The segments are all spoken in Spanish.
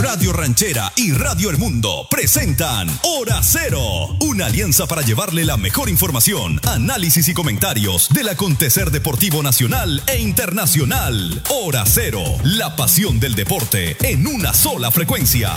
Radio Ranchera y Radio El Mundo presentan Hora Cero, una alianza para llevarle la mejor información, análisis y comentarios del acontecer deportivo nacional e internacional. Hora Cero, la pasión del deporte en una sola frecuencia.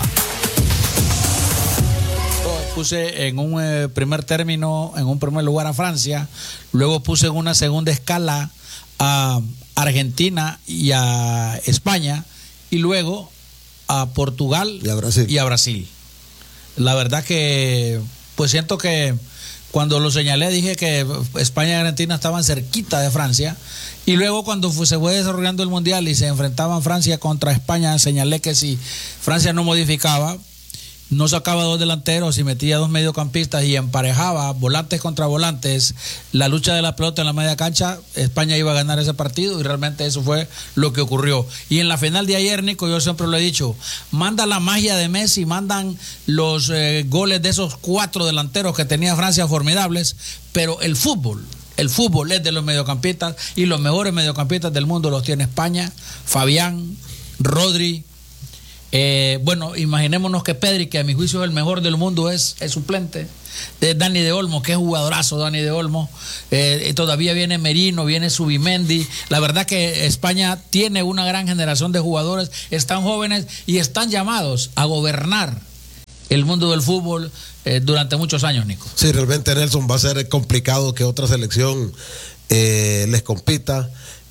Puse en un primer término, en un primer lugar a Francia, luego puse en una segunda escala a Argentina y a España, y luego a Portugal y a Brasil. La verdad que pues siento que cuando lo señalé dije que España y Argentina estaban cerquita de Francia, y luego cuando se fue desarrollando el mundial y se enfrentaban Francia contra España, señalé que si Francia no modificaba, no sacaba dos delanteros y metía dos mediocampistas y emparejaba volantes contra volantes, la lucha de la pelota en la media cancha, España iba a ganar ese partido, y realmente eso fue lo que ocurrió. Y en la final de ayer, Nico, yo siempre lo he dicho, manda la magia de Messi, mandan los goles de esos 4 delanteros que tenía Francia formidables, pero el fútbol es de los mediocampistas, y los mejores mediocampistas del mundo los tiene España. Fabián, Rodri. Bueno, imaginémonos que Pedri, que a mi juicio es el mejor del mundo, es suplente. Dani de Olmo, que es jugadorazo, Dani de Olmo. Todavía viene Merino, viene Zubimendi. La verdad que España tiene una gran generación de jugadores, están jóvenes y están llamados a gobernar el mundo del fútbol durante muchos años, Nico. Sí, realmente, Nelson, va a ser complicado que otra selección les compita.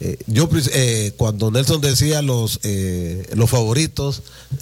Cuando Nelson decía los favoritos,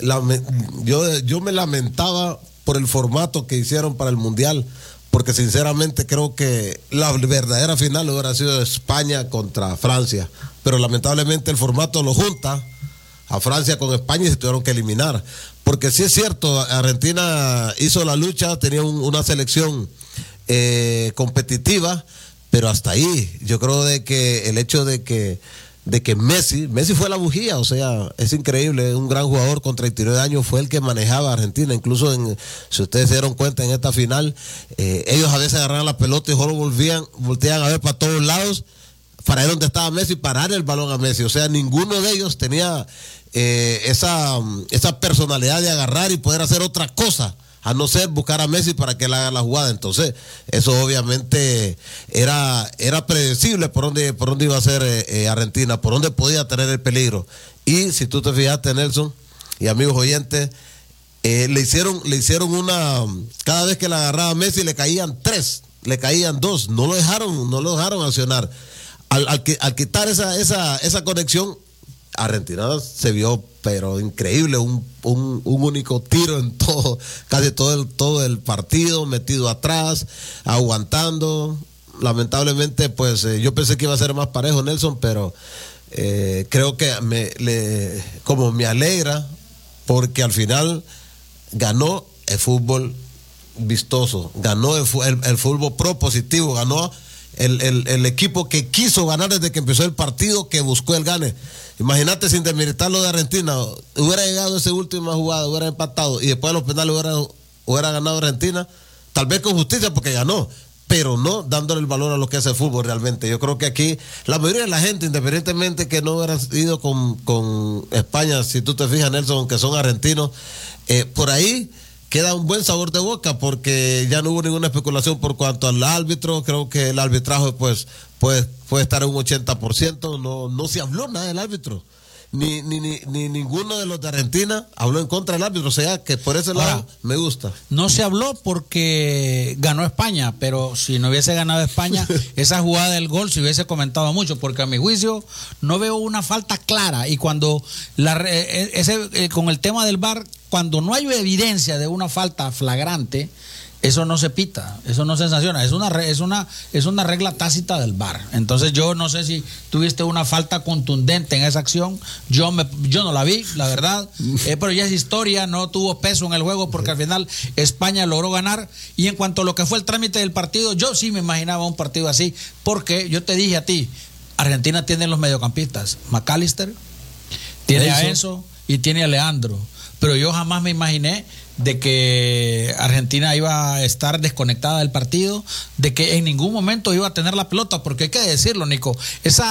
yo me lamentaba por el formato que hicieron para el Mundial, porque sinceramente creo que la verdadera final hubiera sido España contra Francia, pero lamentablemente el formato lo junta a Francia con España y se tuvieron que eliminar, porque sí es cierto, Argentina hizo la lucha, tenía una selección competitiva, pero hasta ahí. Yo creo de que el hecho de que Messi fue la bujía, o sea, es increíble, un gran jugador con 39 años, fue el que manejaba a Argentina. Incluso si ustedes se dieron cuenta en esta final, ellos a veces agarraban la pelota y solo volteaban a ver para todos lados para ver dónde estaba Messi, parar el balón a Messi. O sea, ninguno de ellos tenía esa personalidad de agarrar y poder hacer otra cosa, a no ser buscar a Messi para que él haga la jugada. Entonces, eso obviamente era predecible por dónde iba a ser Argentina, por dónde podía tener el peligro. Y si tú te fijaste, Nelson y amigos oyentes, le hicieron cada vez que la agarraba a Messi le caían 3, le caían 2, no lo dejaron accionar. Al quitar esa conexión, Argentina se vio pero increíble, un único tiro en casi todo el partido, metido atrás, aguantando. Lamentablemente, pues yo pensé que iba a ser más parejo, Nelson, pero creo que me alegra, porque al final ganó el fútbol vistoso, ganó el fútbol propositivo, ganó el equipo que quiso ganar desde que empezó el partido, que buscó el gane. Imagínate, sin demeritar lo de Argentina, hubiera llegado esa última jugada, hubiera empatado y después de los penales hubiera ganado Argentina, tal vez con justicia porque ganó, pero no dándole el valor a lo que es el fútbol realmente. Yo creo que aquí la mayoría de la gente, independientemente que no hubiera ido con España, si tú te fijas, Nelson, que son argentinos, por ahí queda un buen sabor de boca, porque ya no hubo ninguna especulación por cuanto al árbitro. Creo que el arbitraje pues puede estar en un 80%. No se habló nada del árbitro, ni ninguno de los de Argentina habló en contra del árbitro, o sea que por ese lado me gusta. No se habló porque ganó España, pero si no hubiese ganado España, esa jugada del gol se hubiese comentado mucho, porque a mi juicio no veo una falta clara, y cuando con el tema del VAR, cuando no hay evidencia de una falta flagrante, eso no se pita, eso no se sanciona, es una regla tácita del VAR. Entonces yo no sé si tuviste una falta contundente en esa acción, yo no la vi, la verdad, pero ya es historia, no tuvo peso en el juego, porque al final España logró ganar. Y en cuanto a lo que fue el trámite del partido, yo sí me imaginaba un partido así, porque yo te dije a ti, Argentina tiene los mediocampistas, McAllister, tiene a Enzo y tiene a Leandro, pero yo jamás me imaginé de que Argentina iba a estar desconectada del partido, de que en ningún momento iba a tener la pelota, porque hay que decirlo, Nico, esa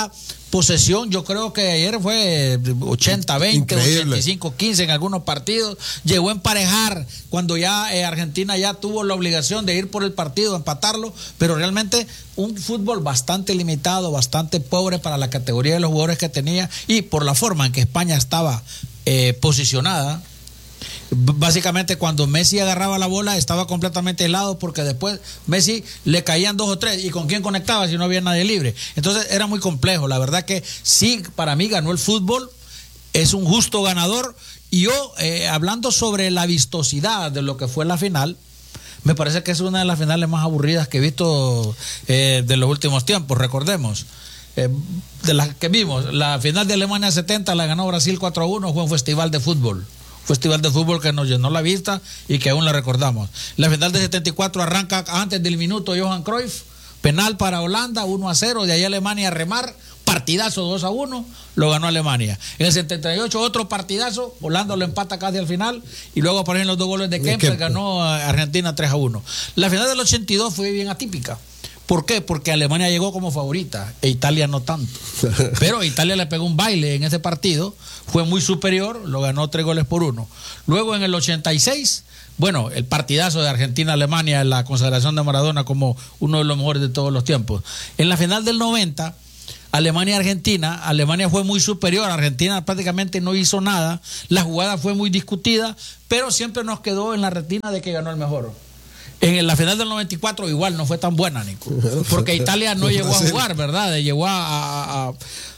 posesión, yo creo que ayer fue 80-20, 85-15 en algunos partidos. Llegó a emparejar cuando ya Argentina ya tuvo la obligación de ir por el partido, empatarlo, pero realmente un fútbol bastante limitado, bastante pobre para la categoría de los jugadores que tenía y por la forma en que España estaba posicionada. Básicamente cuando Messi agarraba la bola estaba completamente helado porque después Messi le caían 2 o 3 y con quién conectaba si no había nadie libre. Entonces era muy complejo. La verdad que sí, para mí ganó el fútbol, es un justo ganador. Y yo, hablando sobre la vistosidad de lo que fue la final, me parece que es una de las finales más aburridas que he visto de los últimos tiempos. Recordemos, de las que vimos, la final de Alemania 70 la ganó Brasil 4-1, fue un festival de fútbol que nos llenó la vista y que aún la recordamos. La final de 74 arranca antes del minuto Johan Cruyff, penal para Holanda, 1-0, de ahí Alemania a remar, partidazo 2-1, lo ganó Alemania. En el 78 otro partidazo, Holanda lo empata casi al final y luego aparecen los 2 goles de Kempes, ganó a Argentina 3-1. La final del 82 fue bien atípica. ¿Por qué? Porque Alemania llegó como favorita e Italia no tanto. Pero Italia le pegó un baile en ese partido, fue muy superior, lo ganó 3-1. Luego en el 86, bueno, el partidazo de Argentina-Alemania, la consagración de Maradona como uno de los mejores de todos los tiempos. En la final del 90, Alemania-Argentina, Alemania fue muy superior, Argentina prácticamente no hizo nada, la jugada fue muy discutida, pero siempre nos quedó en la retina de que ganó el mejor. En la final del 94 igual no fue tan buena, Nico, porque Italia no llegó a jugar, ¿verdad? Llegó a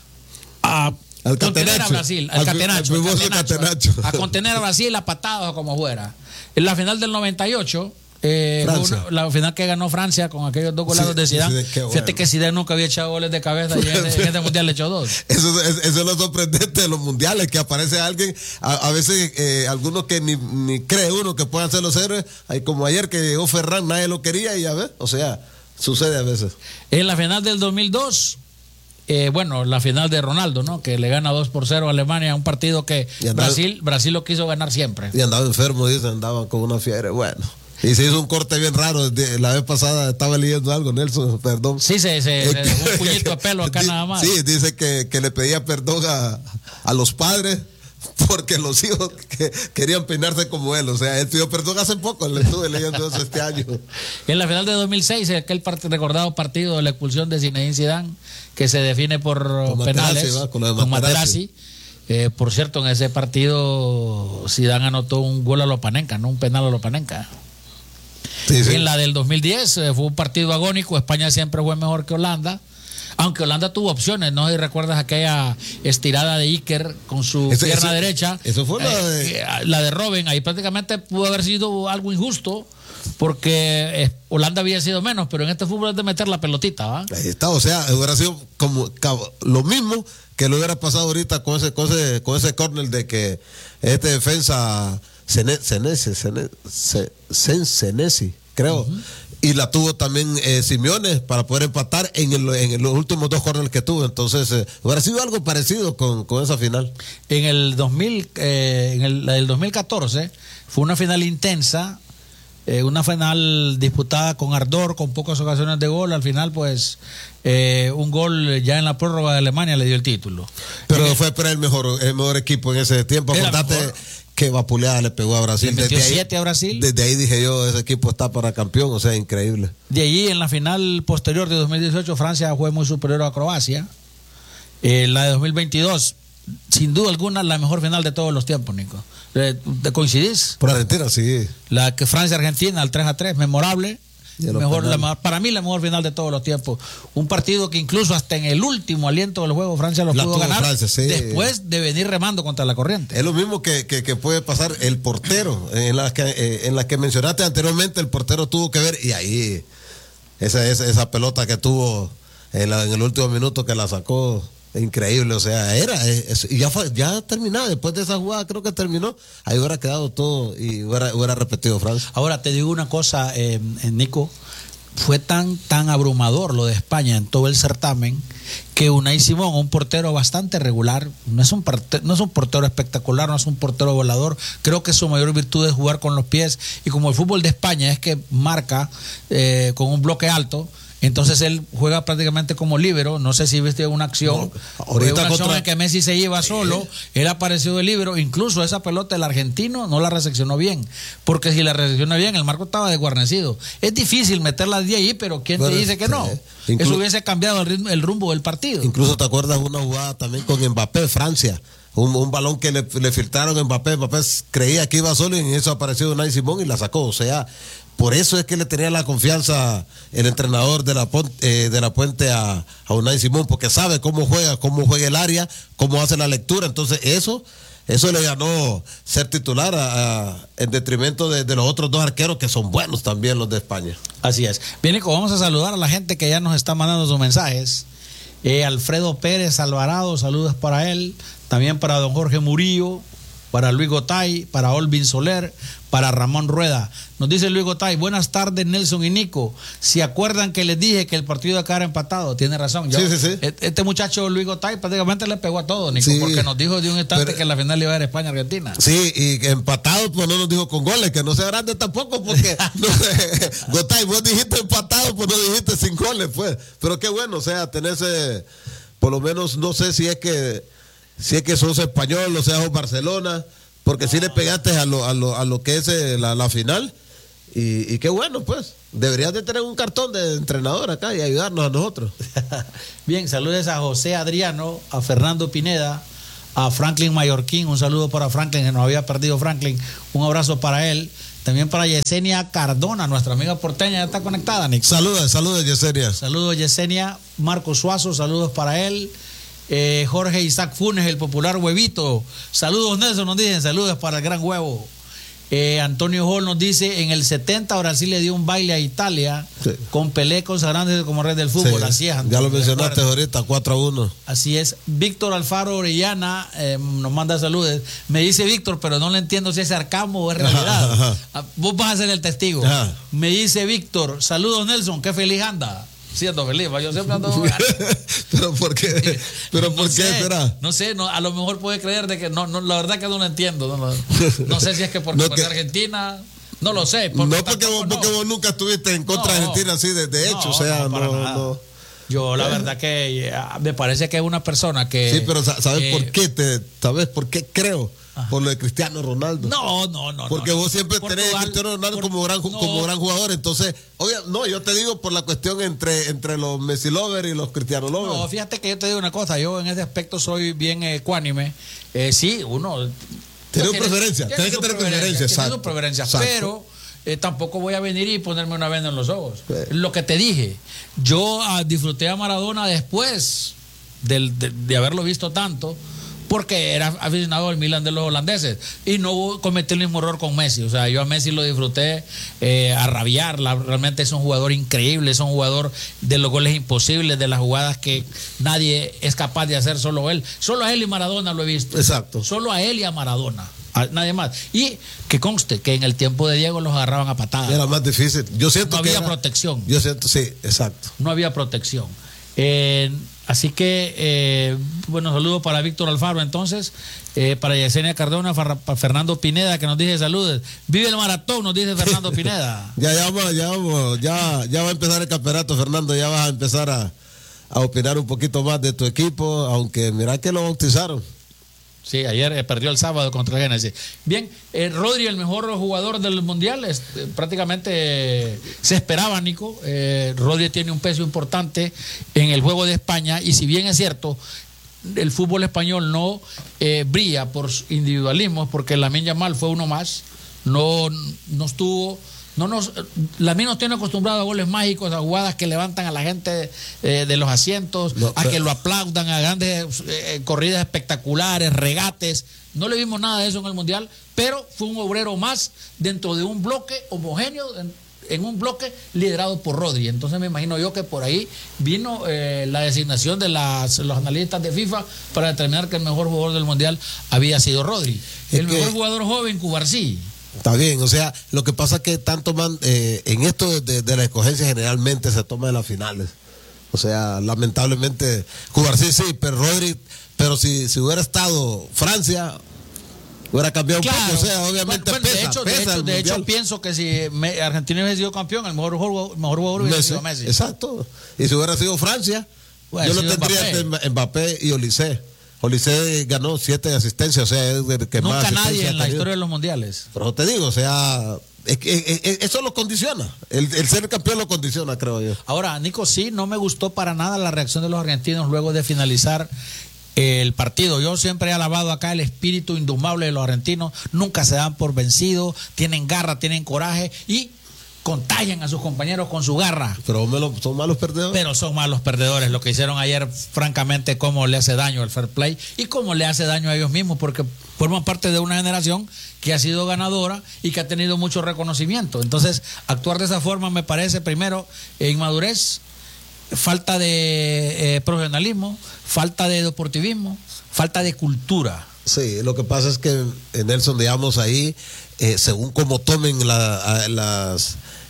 contener a Brasil, al catenacho, a contener a Brasil a patadas o como fuera. En la final del 98, la final que ganó Francia con aquellos 2 golados de Zidane. Fíjate que Zidane nunca había echado goles de cabeza y en este mundial le echó 2. Eso es lo sorprendente de los mundiales, que aparece alguien, a veces algunos que ni cree uno que puedan ser los héroes, hay como ayer que llegó Ferran, nadie lo quería y ya ves, o sea, sucede a veces. En la final del 2002, la final de Ronaldo, ¿no? Que le gana 2-0 a Alemania, un partido que Brasil lo quiso ganar siempre. Y andaba enfermo, dicen, andaba con una fiebre, bueno. Y se hizo un corte bien raro. La vez pasada estaba leyendo algo, Nelson, perdón. Sí, se dejó un puñito de pelo acá nada más. Sí, dice que le pedía perdón a los padres porque los hijos querían peinarse como él. O sea, él pidió perdón hace poco, le estuve leyendo eso este año. En la final de 2006, aquel recordado partido de la expulsión de Zinedine Zidane, que se define por penales, con Materazzi. Por cierto, en ese partido Zidane anotó un gol a Lopanenka, no un penal a Lopanenka. Sí. En la del 2010 fue un partido agónico. España siempre fue mejor que Holanda, aunque Holanda tuvo opciones, ¿no? Y recuerdas aquella estirada de Iker con su pierna derecha. Eso fue la de Robben. Ahí prácticamente pudo haber sido algo injusto, porque Holanda había sido menos, pero en este fútbol es de meter la pelotita, ¿va? Ahí está, o sea, hubiera sido como lo mismo que lo hubiera pasado ahorita con ese córner de que este defensa Senesi, creo, y la tuvo también Simeone para poder empatar en los últimos 2 córneres que tuvo. Entonces hubiera sido algo parecido con esa final. En el 2000, la del 2014 fue una final intensa, una final disputada con ardor, con pocas ocasiones de gol. Al final, pues, un gol ya en la prórroga de Alemania le dio el título. Pero fue el mejor equipo en ese tiempo. Contate que vapuleada le pegó a Brasil. Le metió 7 a Brasil. Desde ahí dije yo, ese equipo está para campeón, o sea, increíble. De allí, en la final posterior de 2018, Francia fue muy superior a Croacia. La de 2022, sin duda alguna, la mejor final de todos los tiempos, Nico. ¿Te coincidís? Por Argentina, sí. La que Francia-Argentina, al 3-3, memorable. Para mí la mejor final de todos los tiempos. Un partido que incluso hasta en el último aliento del juego Francia lo pudo ganar, después de venir remando contra la corriente. Es lo mismo que puede pasar el portero. En la que mencionaste anteriormente, el portero tuvo que ver, y ahí esa pelota que tuvo en el último minuto que la sacó, increíble. O sea, ya terminado. Después de esa jugada creo que terminó. Ahí hubiera quedado todo y hubiera repetido Francia. Ahora te digo una cosa, Nico, fue tan abrumador lo de España en todo el certamen que Unai Simón, un portero bastante regular, no es un portero espectacular, no es un portero volador. Creo que su mayor virtud es jugar con los pies, y como el fútbol de España es que marca con un bloque alto, entonces él juega prácticamente como líbero. No sé si viste una acción, ahorita en que Messi se lleva solo, él apareció de líbero, incluso esa pelota el argentino no la recepcionó bien, porque si la recepciona bien el marco estaba desguarnecido. Es difícil meterla de ahí, pero ¿quién te dice que no? Eso hubiese cambiado el rumbo del partido. Incluso te acuerdas una jugada también con Mbappé, Francia. Un balón que le filtraron a Mbappé creía que iba solo y en eso apareció Unai Simón y la sacó. O sea, por eso es que le tenía la confianza el entrenador de la Puente a Unai Simón, porque sabe cómo juega el área, cómo hace la lectura. Entonces eso le ganó ser titular en detrimento de los otros dos arqueros que son buenos también, los de España. Así es. Bien, Nico, vamos a saludar a la gente que ya nos está mandando sus mensajes. Alfredo Pérez Alvarado, saludos para él. También para don Jorge Murillo, para Luis Gotay, para Olvin Soler, para Ramón Rueda. Nos dice Luis Gotay: buenas tardes Nelson y Nico. ¿Se acuerdan que les dije que el partido acá era empatado? Tiene razón. Sí. Este muchacho Luis Gotay prácticamente le pegó a todo, Nico, porque nos dijo de un instante que la final iba a ser España-Argentina. Sí, y empatado pues no nos dijo con goles, que no sea grande tampoco, porque Gotay, vos dijiste empatado, pues no dijiste sin goles, pues. Pero qué bueno, o sea, tenés por lo menos, no sé si es que sos español, o sea, sos Barcelona, porque si le pegaste a lo que es la final, y qué bueno, pues. Deberías de tener un cartón de entrenador acá y ayudarnos a nosotros. Bien, saludos a José Adriano, a Fernando Pineda, a Franklin Mallorquín, un saludo para Franklin, que nos había perdido Franklin, un abrazo para él. También para Yesenia Cardona, nuestra amiga porteña, ya está conectada, Nick. Saludos Yesenia. Saludos Yesenia. Marco Suazo, saludos para él. Jorge Isaac Funes, el popular Huevito. Saludos Nelson, nos dicen, saludos para el gran Huevo. Antonio Hall nos dice: en el 70 Brasil le dio un baile a Italia, sí, con Pelé consagrándose como rey del fútbol. Sí, así es, Antonio, ya lo mencionaste ahorita, 4-1. Así es. Víctor Alfaro Orellana nos manda saludos. Me dice Víctor, pero no le entiendo si es sarcasmo o es realidad. Ajá. Vos vas a ser el testigo. Ajá. Me dice Víctor: saludos Nelson, qué feliz anda. Siendo feliz, yo siempre ando. ¿Pero por qué? ¿Pero por qué será? No sé, a lo mejor puede creer de que no, la verdad que no lo entiendo. No sé si es que porque no, Argentina, no lo sé. Porque vos nunca estuviste en contra de Argentina así de hecho, o sea, no. Yo la verdad que me parece que es una persona que. Sí, pero ¿sabes por qué? ¿Sabes por qué creo? Por lo de Cristiano Ronaldo. No. Porque vos siempre tenés a Cristiano Ronaldo como gran jugador. Entonces, yo te digo por la cuestión entre los Messi lovers y los Cristiano lovers. No, fíjate que yo te digo una cosa. Yo en ese aspecto soy bien ecuánime. Sí, uno. Tiene preferencia. Tiene que tener preferencia. Tiene preferencia. Pero tampoco voy a venir y ponerme una venda en los ojos. Sí. Lo que te dije. Yo disfruté a Maradona después de haberlo visto tanto, porque era aficionado al Milan de los holandeses y no cometí el mismo error con Messi. O sea, yo a Messi lo disfruté a rabiar. Realmente es un jugador increíble, es un jugador de los goles imposibles, de las jugadas que nadie es capaz de hacer, solo él. Solo a él y Maradona lo he visto. Exacto. Solo a él y a Maradona. Nadie más. Y que conste que en el tiempo de Diego los agarraban a patadas. Era más difícil. Yo siento no había protección. Yo siento, sí, exacto. No había protección. Así que, bueno, saludos para Víctor Alfaro, entonces, para Yesenia Cardona, para Fernando Pineda, que nos dice saludos. Vive el maratón, nos dice Fernando Pineda. Ya va a empezar el campeonato, Fernando, ya vas a empezar a opinar un poquito más de tu equipo, aunque mira que lo bautizaron. Sí, ayer perdió el sábado contra Génesis. Bien, Rodri, el mejor jugador del Mundial, prácticamente se esperaba, Nico. Rodri tiene un peso importante en el juego de España, y si bien es cierto, el fútbol español no brilla por individualismos, porque Lamine Yamal fue uno más, Lamine nos tiene acostumbrado a goles mágicos, a jugadas que levantan a la gente de los asientos, que lo aplaudan, a grandes corridas espectaculares, regates. No le vimos nada de eso en el Mundial, pero fue un obrero más dentro de un bloque homogéneo, en un bloque liderado por Rodri. Entonces me imagino yo que por ahí vino la designación de los analistas de FIFA para determinar que el mejor jugador del Mundial había sido Rodri. Mejor jugador joven, Cubarsí. Está bien, o sea, lo que pasa es que tanto en esto de la escogencia generalmente se toma en las finales. O sea, lamentablemente, Cubarsí sí, pero Rodri, pero si hubiera estado Francia, hubiera cambiado un Claro. poco, o sea, obviamente Bueno, pesa de el hecho, Mundial. pienso que si Argentina hubiese sido campeón, el mejor jugador hubiera sido Messi. Exacto. Y si hubiera sido Francia, Hubiera yo lo sido tendría Mbappé. entre Mbappé y Olise. Olise ganó 7 asistencias, o sea, es el que más Nunca nadie asistencias en la ha tenido. historia de los mundiales. Pero te digo, o sea, eso lo condiciona. El ser campeón lo condiciona, creo yo. Ahora, Nico, sí, no me gustó para nada la reacción de los argentinos luego de finalizar el partido. Yo siempre he alabado acá el espíritu indomable de los argentinos. Nunca se dan por vencidos, tienen garra, tienen coraje y contagian a sus compañeros con su garra. Pero son malos perdedores. Pero son malos perdedores. Lo que hicieron ayer, francamente, cómo le hace daño al fair play y cómo le hace daño a ellos mismos, porque forman parte de una generación que ha sido ganadora y que ha tenido mucho reconocimiento. Entonces, actuar de esa forma me parece, primero, inmadurez, falta de profesionalismo, falta de deportivismo, falta de cultura. Sí, lo que pasa es que, Nelson, digamos ahí, según como tomen la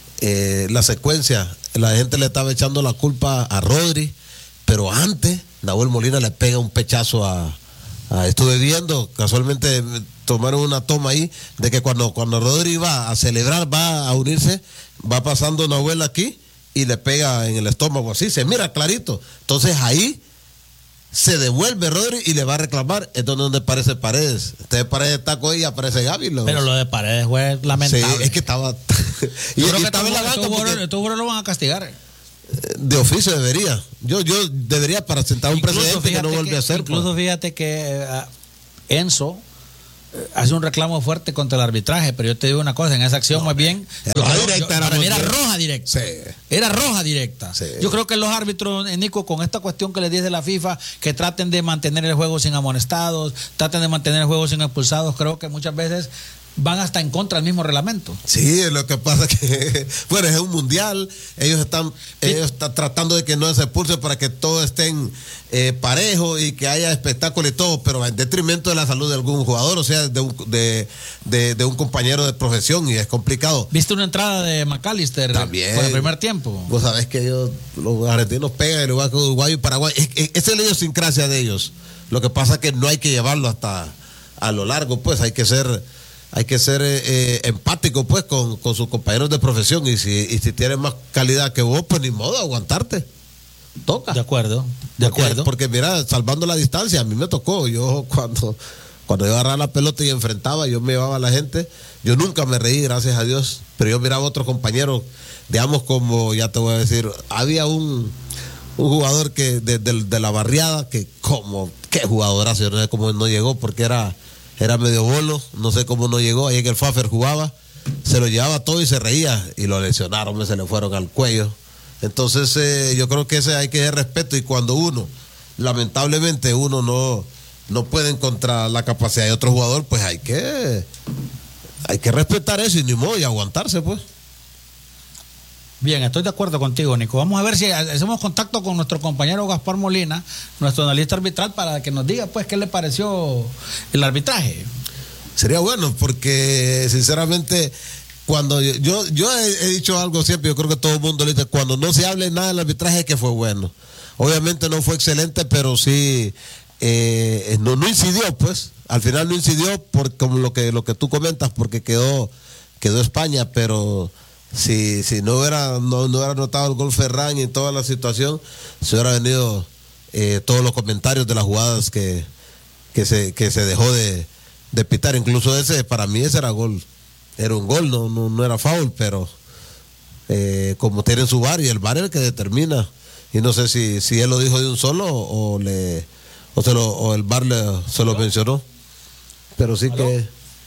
secuencia, la gente le estaba echando la culpa a Rodri, pero antes Nahuel Molina le pega un pechazo estuve viendo, casualmente tomaron una toma ahí, de que cuando Rodri va a celebrar, va a unirse, va pasando Nahuel aquí y le pega en el estómago, así, se mira clarito. Entonces ahí se devuelve Rodri y le va a reclamar, es donde aparece Paredes. Entonces Paredes está con ella, aparece Gaby. Pero lo de Paredes fue lamentable. Sí, es que estaba... Yo creo que estaba en la banca porque estos jugadores lo van a castigar. de oficio debería. Yo debería, para sentar un precedente que no vuelve a hacer. Incluso fíjate que Enzo hace un reclamo fuerte contra el arbitraje, pero yo te digo una cosa, en esa acción más bien para mí era roja directa. Sí. Era roja directa. Sí. Yo creo que los árbitros, Nico, con esta cuestión que les dice la FIFA, que traten de mantener el juego sin amonestados, traten de mantener el juego sin expulsados, creo que muchas veces van hasta en contra del mismo reglamento. Sí, lo que pasa es que, bueno, es un mundial, ellos están tratando de que no se expulse para que todos estén parejos y que haya espectáculo y todo, pero en detrimento de la salud de algún jugador, o sea, de un compañero de profesión, y es complicado. ¿Viste una entrada de McAllister También por el primer tiempo? Vos sabés que los argentinos pegan en lugar que Uruguay y Paraguay. Esa es la idiosincrasia de ellos. Lo que pasa es que no hay que llevarlo hasta a lo largo, pues hay que ser empático, pues, con sus compañeros de profesión, y si tienen más calidad que vos, pues ni modo, aguantarte. Toca. De acuerdo. Porque mira, salvando la distancia, a mí me tocó. Yo cuando yo agarraba la pelota y enfrentaba, yo me llevaba a la gente. Yo nunca me reí, gracias a Dios, pero yo miraba a otros compañeros, digamos, como ya te voy a decir, había un jugador que de la barriada, que qué jugadorazo, yo no sé cómo no llegó, porque era medio bolo, no sé cómo no llegó. Ahí en el Fafer jugaba, se lo llevaba todo y se reía, y lo lesionaron, se le fueron al cuello. Entonces yo creo que hay que dar respeto, y cuando lamentablemente uno no puede contra la capacidad de otro jugador, pues hay que respetar eso, y ni modo, y aguantarse, pues. Bien, estoy de acuerdo contigo, Nico. Vamos a ver si hacemos contacto con nuestro compañero Gaspar Molina, nuestro analista arbitral, para que nos diga, pues, qué le pareció el arbitraje. Sería bueno, porque sinceramente, cuando yo he dicho algo siempre, yo creo que todo el mundo le dice, cuando no se hable nada del arbitraje, que fue bueno. Obviamente no fue excelente, pero sí no incidió, pues. Al final no incidió como lo que tú comentas, porque quedó España, pero si no hubiera notado el gol Ferran y toda la situación, se hubiera venido todos los comentarios de las jugadas que se dejó de pitar. Incluso para mí ese era gol. Era un gol, no era foul, pero como tienen su VAR, y el VAR es el que determina, y no sé si él lo dijo de un solo o el VAR se lo mencionó, pero sí. ¿Aló?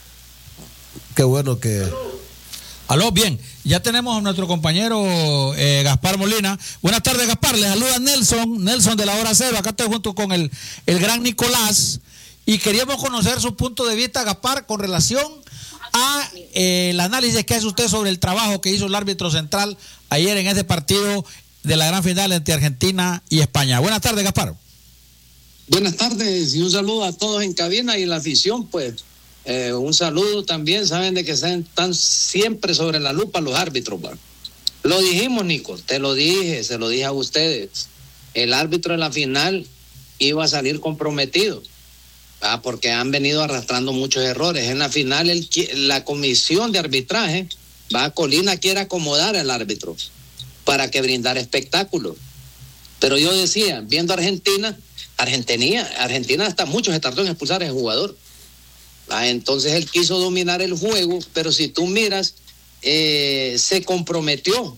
Qué bueno que... Aló, bien, ya tenemos a nuestro compañero Gaspar Molina. Buenas tardes, Gaspar, le saluda Nelson de la Hora Cero. Acá estoy junto con el gran Nicolás, y queríamos conocer su punto de vista, Gaspar, con relación a el análisis que hace usted sobre el trabajo que hizo el árbitro central ayer en ese partido de la gran final entre Argentina y España. Buenas tardes, Gaspar. Buenas tardes, y un saludo a todos en cabina y en la afición, pues. Un saludo también, saben de que están siempre sobre la lupa los árbitros, ¿va? Lo dijimos, Nico, te lo dije, se lo dije a ustedes. El árbitro en la final iba a salir comprometido. porque han venido arrastrando muchos errores. En la final, la comisión de arbitraje, Colina quiere acomodar al árbitro para que brindara espectáculo. Pero yo decía, viendo Argentina hasta muchos se tardó en expulsar a ese jugador. Entonces él quiso dominar el juego, pero si tú miras, se comprometió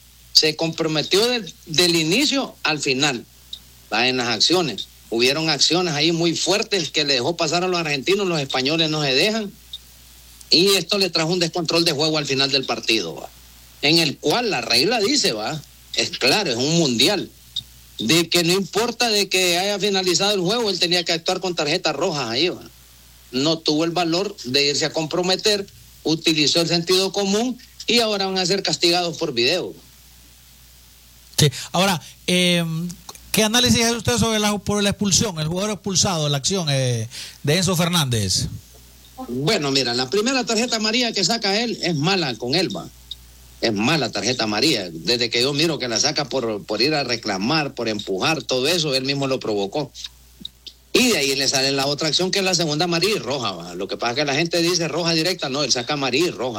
del inicio al final, en las acciones. Hubieron acciones ahí muy fuertes que le dejó pasar a los argentinos, los españoles no se dejan, y esto le trajo un descontrol de juego al final del partido, en el cual la regla dice, es claro, es un mundial, de que no importa de que haya finalizado el juego, él tenía que actuar con tarjetas rojas ahí, no tuvo el valor de irse a comprometer, utilizó el sentido común y ahora van a ser castigados por video. Sí. Ahora, ¿qué análisis hace usted sobre por la expulsión, el jugador expulsado, la acción de Enzo Fernández? Bueno, mira, la primera tarjeta amarilla que saca él es mala con él, es mala tarjeta amarilla. Desde que yo miro que la saca por ir a reclamar, por empujar, todo eso, él mismo lo provocó. Y de ahí le sale la otra acción que es la segunda amarilla y roja. Lo que pasa es que la gente dice roja directa, no, él saca amarilla y roja.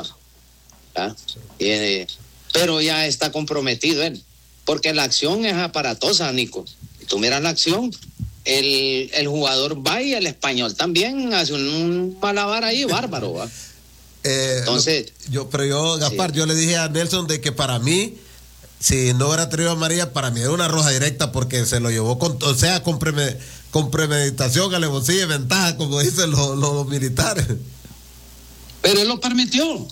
Pero ya está comprometido él, porque la acción es aparatosa, Nico. Si tú miras la acción, el jugador va y el español también hace un malabar ahí bárbaro. Entonces, Gaspar, sí. Yo le dije a Nelson de que para mí, si no hubiera tenido amarilla, para mí era una roja directa porque se lo llevó con premeditación, alevosía y ventaja, como dicen los militares. Pero él lo permitió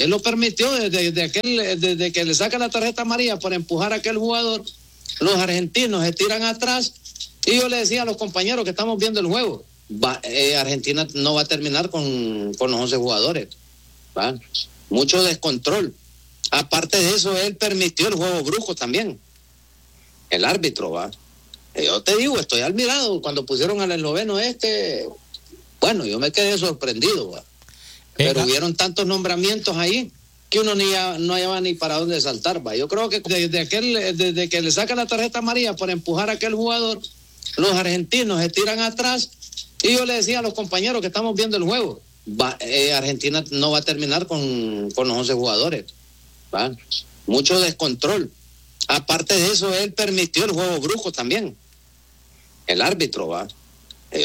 desde que le saca la tarjeta amarilla por empujar a aquel jugador. Los argentinos se tiran atrás y yo le decía a los compañeros que estamos viendo el juego, Argentina no va a terminar con los 11 jugadores. Mucho descontrol. Aparte de eso, él permitió el juego brusco también, el árbitro. Yo te digo, estoy admirado cuando pusieron al esloveno bueno, yo me quedé sorprendido, pero hubieron tantos nombramientos ahí que uno no hallaba ni para dónde saltar. Yo creo que desde que le saca la tarjeta amarilla por empujar a aquel jugador, los argentinos se tiran atrás y yo le decía a los compañeros que estamos viendo el juego, Argentina no va a terminar con los 11 jugadores. Mucho descontrol. Aparte de eso, él permitió el juego brusco también, el árbitro.